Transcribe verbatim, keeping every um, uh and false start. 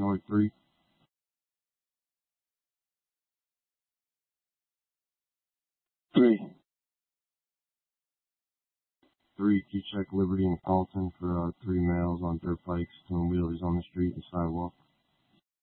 North three. Three. Three, can you check Liberty and Carlton for uh, three males on dirt bikes doing wheelies on the street and sidewalk?